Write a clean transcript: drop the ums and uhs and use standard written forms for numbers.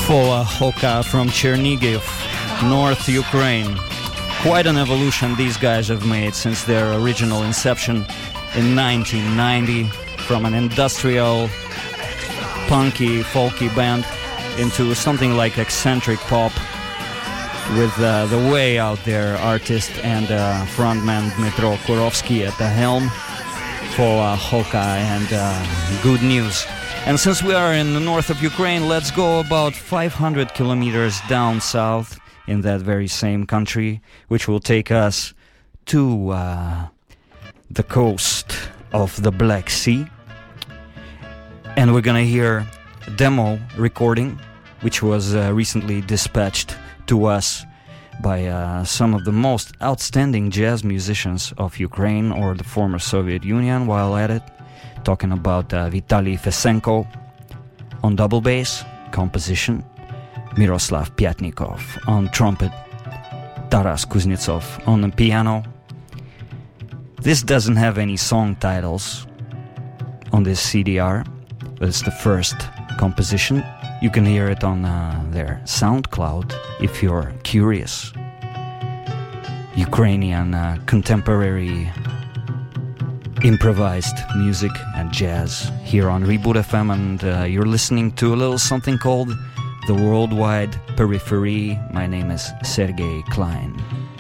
Fola Hoka from Chernigiv, North Ukraine. Quite an evolution these guys have made since their original inception in 1990, from an industrial, punky, folky band into something like eccentric pop, with the way out there artist and frontman Dmitro Kurovsky at the helm. Fola Hoka and good news. And since we are in the north of Ukraine, let's go about 500 kilometers down south in that very same country, which will take us to the coast of the Black Sea. And we're gonna hear a demo recording, which was recently dispatched to us by some of the most outstanding jazz musicians of Ukraine or the former Soviet Union while at it. Talking about Vitaly Fesenko on double bass, composition, Miroslav Pyatnikov on trumpet, Taras Kuznetsov on the piano. This doesn't have any song titles on this CDR, but it's the first composition. You can hear it on their SoundCloud if you're curious. Ukrainian contemporary improvised music and jazz here on Reboot FM, and you're listening to a little something called The Worldwide Periphery. My name is Sergey Klein.